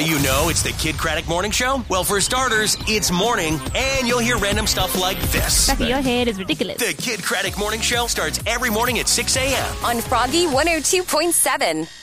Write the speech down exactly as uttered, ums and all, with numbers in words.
do you know it's the Kid Craddock Morning Show? Well, for starters, it's morning, and you'll hear random stuff like this. Becky, your head is ridiculous. The Kid Craddock Morning Show starts every morning at six a.m. on Froggy one oh two point seven.